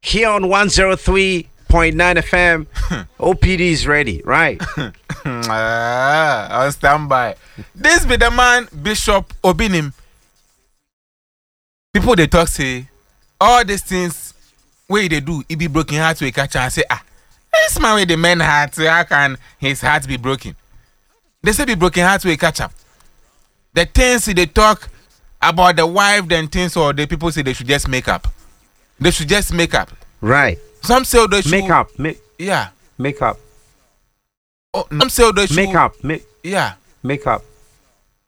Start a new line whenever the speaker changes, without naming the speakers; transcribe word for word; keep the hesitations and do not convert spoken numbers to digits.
here on one oh three point nine F M. O P D is ready, right?
Ah, on standby. This be the man, Bishop Obinim. People they talk say, all these things, way they do, it be broken heart we catch and say, ah, this man with the man heart, how can his heart be broken? They say be broken heart we catch up. The things they talk about the wife, then things or the people say they should just make up. They should just make up.
Right.
Some say they should
make up. Make
yeah.
Make up.
Oh, some say they should
make up. Make
yeah.
Make up.